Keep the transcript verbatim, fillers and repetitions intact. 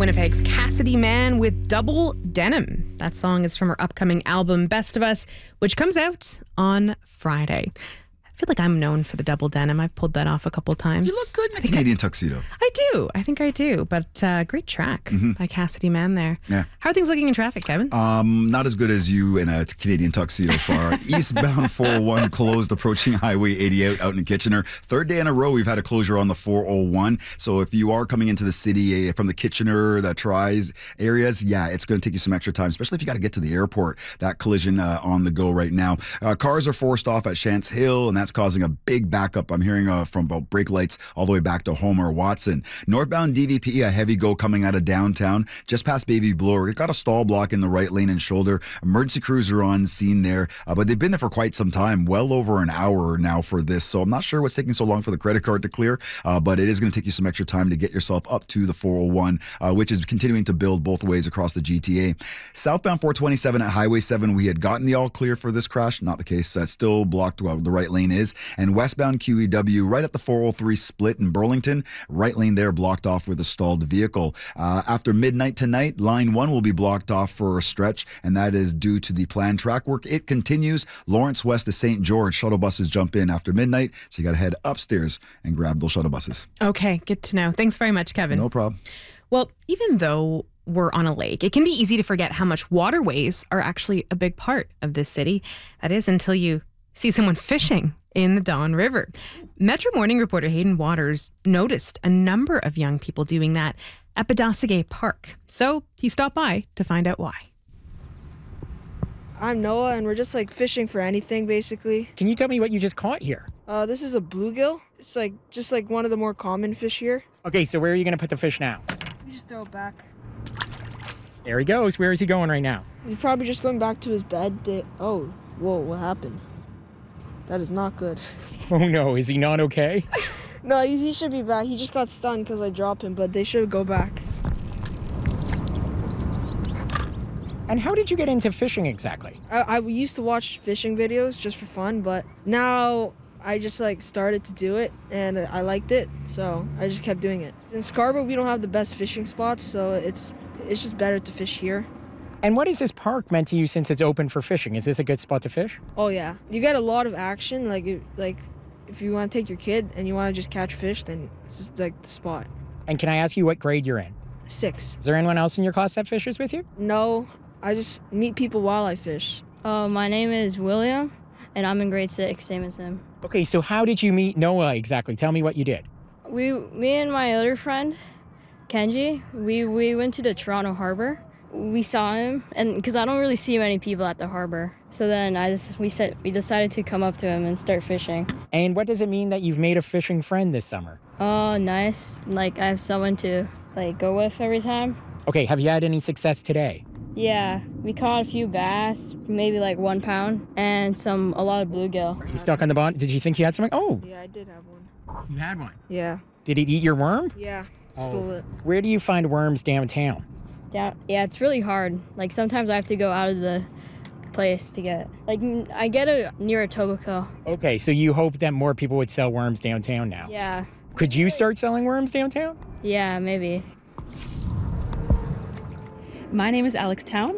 Winnipeg's Cassidy Mann with Double Denim. That song is from her upcoming album, Best of Us, which comes out on Friday. I feel like I'm known for the double denim. I've pulled that off a couple times. You look good in a Canadian I, tuxedo. I do. I think I do. But uh, great track mm-hmm. by Cassidy Mann there. Yeah. How are things looking in traffic, Kevin? Um, not as good as you in a Canadian tuxedo far. Eastbound four oh one closed approaching Highway eighty-eight out in Kitchener. Third day in a row we've had a closure on the four oh one. So if you are coming into the city from the Kitchener, the Tries areas, yeah, it's going to take you some extra time, especially if you got to get to the airport. That collision uh, on the go right now. Uh, cars are forced off at Shants Hill, and that's causing a big backup. I'm hearing uh, from about brake lights all the way back to Homer Watson. Northbound D V P, a heavy go coming out of downtown, just past Baby Bloor. It got a stall block in the right lane and shoulder. Emergency crews are on scene there, uh, but they've been there for quite some time, well over an hour now for this. So I'm not sure what's taking so long for the credit card to clear, uh, but it is going to take you some extra time to get yourself up to the four oh one, uh, which is continuing to build both ways across the G T A. Southbound four twenty-seven at Highway seven, we had gotten the all clear for this crash. Not the case. That's still blocked where the right lane is. And westbound Q E W right at the four oh three split in Burlington, right lane there blocked off with a stalled vehicle. Uh, after midnight tonight, line one will be blocked off for a stretch, and that is due to the planned track work. It continues. Lawrence west to Saint George. Shuttle buses jump in after midnight, so you got to head upstairs and grab those shuttle buses. Okay, good to know. Thanks very much, Kevin. No problem. Well, even though we're on a lake, it can be easy to forget how much waterways are actually a big part of this city. That is until you see someone fishing in the Don River. Metro Morning reporter Hayden Waters noticed a number of young people doing that at Badasagay Park. So he stopped by to find out why. I'm Noah, and we're just like fishing for anything, basically. Can you tell me what you just caught here? Uh, this is a bluegill. It's like just like one of the more common fish here. Okay, so where are you going to put the fish now? We just throw it back. There he goes. Where is he going right now? He's probably just going back to his bed. To... Oh, whoa, what happened? That is not good. Oh no, is he not okay? No, he, he should be back. He just got stunned because I dropped him, but they should go back. And how did you get into fishing exactly? I, I used to watch fishing videos just for fun, but now I just like started to do it and I liked it, so I just kept doing it. In Scarborough, we don't have the best fishing spots, so it's it's just better to fish here. And what is this park meant to you since it's open for fishing? Is this a good spot to fish? Oh yeah, you get a lot of action. Like it, like if you want to take your kid and you want to just catch fish, then it's just like the spot. And can I ask you what grade you're in? Six. Is there anyone else in your class that fishes with you? No, I just meet people while I fish. Uh, my name is William, and I'm in grade six, same as him. Okay, so how did you meet Noah exactly? Tell me what you did. We, me and my other friend, Kenji, we, we went to the Toronto Harbor. We saw him, and because I don't really see many people at the harbor, so then I just we said we decided to come up to him and start fishing. And what does it mean that you've made a fishing friend this summer? Oh, nice! Like I have someone to like go with every time. Okay, have you had any success today? Yeah, we caught a few bass, maybe like one pound, and some a lot of bluegill. Are you stuck on the bond? Did you think you had something? Oh, Yeah, I did have one. you had one. Yeah. Did it eat your worm? Yeah, Oh. stole it. Where do you find worms downtown? Yeah, yeah, it's really hard. Like sometimes I have to go out of the place to get. Like I get it near Etobicoke. Okay, so you hope that more people would sell worms downtown now. Yeah, Could you start selling worms downtown? yeah, maybe. My name is Alex Town.